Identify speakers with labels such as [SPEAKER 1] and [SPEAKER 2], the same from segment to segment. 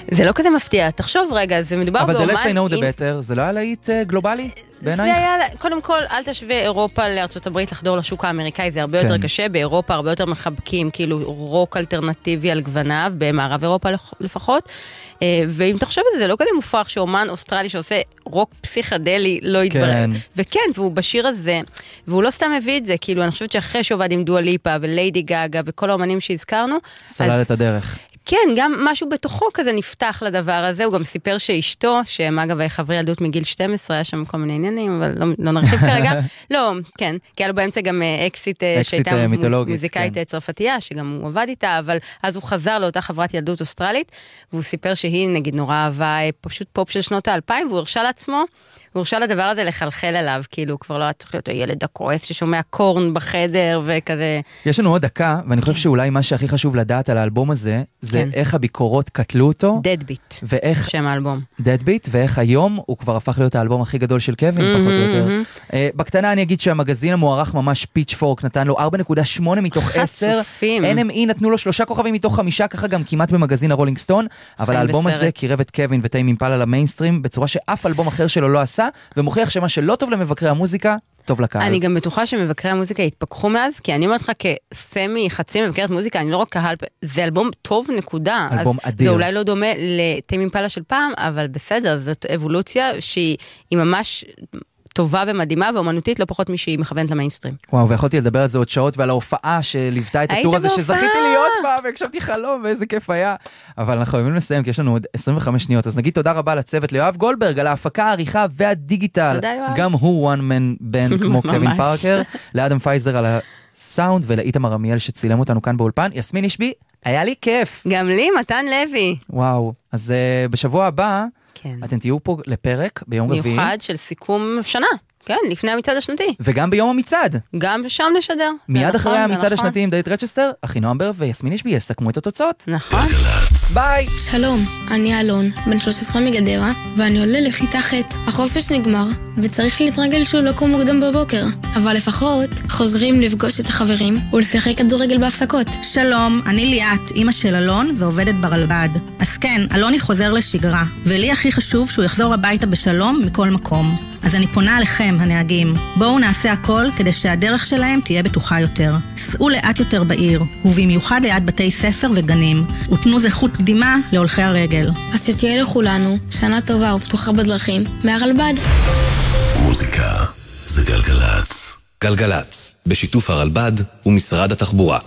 [SPEAKER 1] זה לא כזה מפתיע, תחשוב רגע, זה מדובר באומן...
[SPEAKER 2] אבל The Less I Know The Better, זה לא היה להיט גלובלי בעינייך?
[SPEAKER 1] זה היה, קודם כל, אל תשווה אירופה לארצות הברית לחדור לשוק האמריקאי, זה הרבה יותר קשה, באירופה הרבה יותר מחבקים, כאילו רוק אלטרנטיבי על גווניו, במערב אירופה לפחות, ואם תחשוב את זה, זה לא כזה מופרך שאומן אוסטרלי שעושה רוק פסיכדלי לא יתברר. וכן, והוא בשיר הזה, והוא לא סתם הביא את זה, כאילו אני חושבת שאחרי שעובד עם דואה ליפה וליידי גאגה וכל האומנים שהזכרנו,
[SPEAKER 2] סלל את הדרך.
[SPEAKER 1] כן, גם משהו בתוכו כזה נפתח לדבר הזה, הוא גם סיפר שאשתו, שהם אגב חברי ילדות מגיל 12, היה שם כל מיני עניינים, אבל לא נרחיב כרגע. לא, כן, כי היה לו באמצע גם אקסיט שהייתה מוזיקאית צרפתייה, שגם הוא עבד איתה, אבל אז הוא חזר לאותה חברת ילדות אוסטרלית, והוא סיפר שהיא נגיד נורא אהבה פשוט פופ של שנות ה-2000, והוא הרשה לעצמו, הוא הרשה לדבר הזה לחלחל עליו, כאילו כבר לא צריך להיות הילד הכועס ששומע קורן בחדר וכזה.
[SPEAKER 2] יש לנו עוד דקה, ואני חושב שאולי מה שהכי חשוב לדעת על האלבום הזה, זה איך הביקורות קטלו אותו.
[SPEAKER 1] Deadbeat,
[SPEAKER 2] ואיך...
[SPEAKER 1] שם האלבום.
[SPEAKER 2] Deadbeat, ואיך היום הוא כבר הפך להיות האלבום הכי גדול של קווין, פחות או יותר. בקטנה אני אגיד שהמגזין המוערך ממש פיצ'פורק נתן לו 4.8 מתוך 10. NME נתנו לו 3 כוכבים מתוך 5, ככה גם כמעט במגזין הרולינג סטון, אבל האלבום הזה קירב את קווין וטיים אימפלה למיינסטרים, בצורה שאף אלבום אחר שלו לא עשה, ומוכיח שמה שלא טוב למבקרי המוזיקה, טוב לקהל.
[SPEAKER 1] אני גם בטוחה שמבקרי המוזיקה התפכחו מאז, כי אני אומרת לך כסמי, חצי מבקרת מוזיקה, אני לא רק קהל, זה אלבום טוב נקודה.
[SPEAKER 2] אלבום אדיר.
[SPEAKER 1] זה אולי לא דומה לטיים אימפלה של פעם, אבל בסדר, זאת אבולוציה שהיא ממש טובה ומדהימה, ואומנותית לא פחות משהיא מכוונת למיינסטרים.
[SPEAKER 2] וואו, ויכולתי לדבר על זה עוד שעות, ועל ההופעה שליוותה את הטור הזה, שזכיתי להיות בה, והקשבתי חלום, ואיזה כיף היה. אבל אנחנו חייבים לסיים, כי יש לנו עוד 25 שניות, אז נגיד תודה רבה לצוות ליואב גולדברג, על ההפקה, העריכה והדיגיטל. גם הוא one man band כמו קווין פארקר, לאדם פייזר על הסאונד, ולאיתמר עמיאל שצילם אותנו כאן באולפן. יסמין אישבי, היה לי כיף.
[SPEAKER 1] גם לי, מתן לוי.
[SPEAKER 2] וואו, אז בשבוע הבא, אתם תהיו פה לפרק ביום רביעי.
[SPEAKER 1] מיוחד של סיכום שנה. כן, לפני המצעד השנתי.
[SPEAKER 2] וגם ביום המצעד.
[SPEAKER 1] גם שם נשדר.
[SPEAKER 2] מיד אחרי המצעד השנתי עם דייט רצ'סטר, אחינועם בר ויסמין אישבי יסכמו את התוצאות.
[SPEAKER 1] נכון.
[SPEAKER 2] ביי.
[SPEAKER 3] שלום, אני אלון, בן 13 מגדרה, ואני עולה לכיתה ח'. החופש נגמר, וצריך להתרגל שוב לקום מוקדם בבוקר. אבל לפחות חוזרים לפגוש את החברים ולשחק כדורגל בהפסקות.
[SPEAKER 4] שלום, אני ליאת, אמא של אלון ועובדת ברלב"ד. אז כן, אלוני חוזר לשגרה, ולי הכי חשוב שהוא יחזור הביתה בשלום מכל מקום. אז אני פונה עליכם, הנהגים. בואו נעשה הכל כדי שהדרך שלהם תהיה בטוחה יותר. סעו לאט יותר בעיר, ובמיוחד ליד בתי ספר וגנים. ותנו זכות קדימה להולכי הרגל.
[SPEAKER 3] אז שתהיה לכולנו שנה טובה ובטוחה בדרכים מהרלב"ד.
[SPEAKER 5] מוזיקה זה גלגלץ. גלגלץ, בשיתוף הרלב"ד ומשרד התחבורה.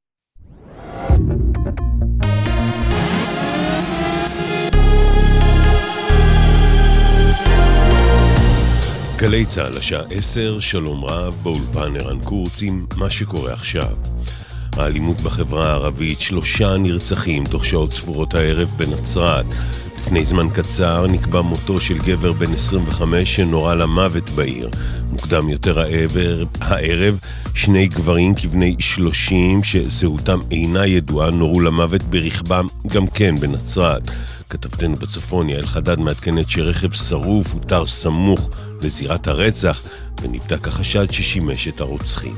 [SPEAKER 5] גלי צהל השעה 10, שלום רב, באולפן ערן קורץ עם מה שקורה עכשיו. האלימות בחברה הערבית, 3 נרצחים תוך שעות ספורות הערב בנצרת. לפני זמן קצר נקבע מותו של גבר בן 25 שנורה למוות בעיר. מוקדם יותר הערב 2 גברים כבני 30 שזהותם אינה ידועה נורו למוות ברכבם גם כן בנצרת. כתבתנו בצפון יעל חדד מעדכנת שרכב שרוף הותר סמוך לזירת הרצח ונבדק החשד ששימש את הרוצחים.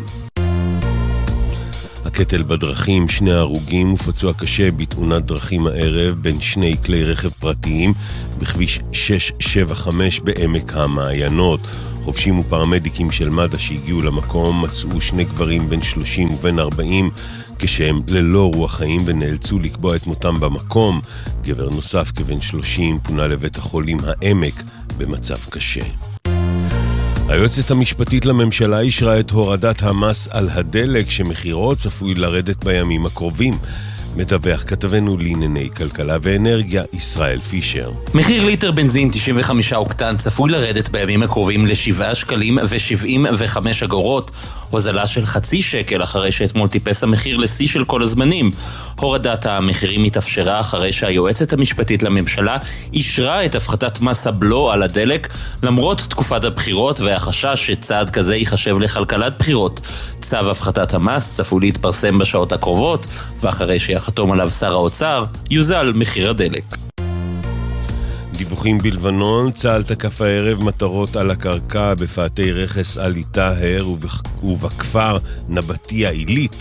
[SPEAKER 5] הקטל בדרכים, 2 הרוגים ופצוע קשה בתאונת דרכים הערב בין 2 כלי רכב פרטיים בכביש 675 בעמק המעיינות. חובשים ופרמדיקים של מד"א שהגיעו למקום מצאו 2 גברים בין 30 ובין 40 כשהם ללא רוח חיים ונאלצו לקבוע את מותם במקום. גבר נוסף כבן 30 פונה לבית החולים העמק במצב קשה. היועצת המשפטית לממשלה אישרה את הורדת המס על הדלק שמחירו צפוי לרדת בימים הקרובים. מדווח כתבנו לענייני כלכלה ואנרגיה ישראל פישר.
[SPEAKER 6] מחיר ליטר בנזין 95 אוקטן צפוי לרדת בימים הקרובים ל7 שקלים ו75 אגורות, הוזלה של 0.5 שקל אחרי שאתמול טיפס המחיר לשיא של כל הזמנים. הורדת המחירים התאפשרה אחרי שהיועצת המשפטית לממשלה אישרה את הפחתת מס הבלו על הדלק למרות תקופת הבחירות והחשש שצעד כזה ייחשב לכלכלת בחירות. צו הפחתת המס צפוי להתפרסם בשעות הקרובות, ואחרי שיחתום עליו שר האוצר יוזל מחיר הדלק.
[SPEAKER 5] דיווחים בלבנון, צה"ל תקף הערב מטרות על הקרקע בפאתי רכס עלי טהר ובכפר נבטיה עילית.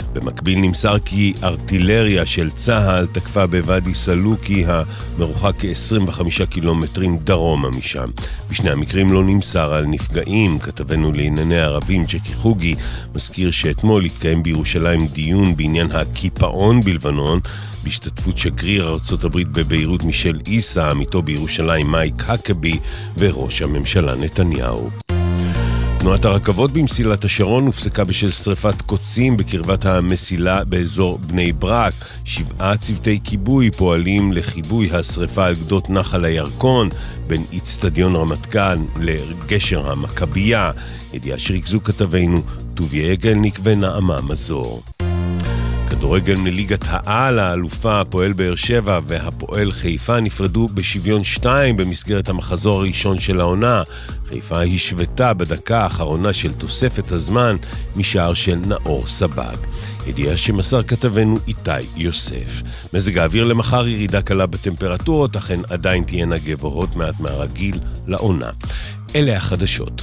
[SPEAKER 5] במקביל נמסר כי ארטילריה של צה"ל תקפה בוואדי סלוקי המרוחק כ-25 קילומטרים דרומה משם. בשני המקרים לא נמסר על נפגעים. כתבנו לענייני ערבים ג'קי חוגי מזכיר שאתמול התקיים בירושלים דיון בעניין הקיפאון בלבנון בהשתתפות שגריר ארצות הברית בביירות מישל איסה, עמיתו בירושלים מייק הקבי וראש הממשלה נתניהו. תנועת הרכבות במסילת השרון הופסקה בשל שריפת קוצים בקרבת המסילה באזור בני ברק. 7 צוותי כיבוי פועלים לכיבוי השריפה על גדות נחל הירקון בין אצטדיון רמת גן לגשר המכבייה. ידיעה שריכזו כתבינו טוביה גלניק ונעמה מזור. כדורגל מליגת העל, האלופה הפועל באר שבע והפועל חיפה נפרדו בשוויון 2 במסגרת המחזור הראשון של העונה. חיפה השוותה בדקה האחרונה של תוספת הזמן משער של נאור סבג. ידיעה שמסר כתבנו איתי יוסף. מזג האוויר למחר ירידה קלה בטמפרטורות, אכן עדיין תהיינה גבוהות מעט מהרגיל לעונה. אלה החדשות.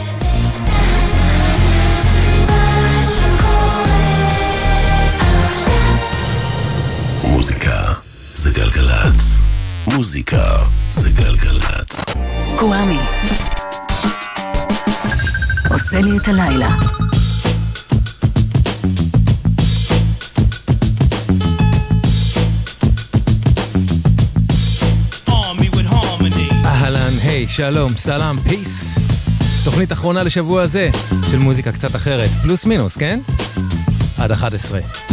[SPEAKER 7] מוזיקה זה גלגלץ. מוזיקה זה גלגלץ.
[SPEAKER 8] קוואמי עושה לי את הלילה.
[SPEAKER 9] אהלן, היי, שלום, סלאם, פיס. תוכנית אחרונה לשבוע הזה של מוזיקה קצת אחרת, פלוס מינוס, כן? עד 11.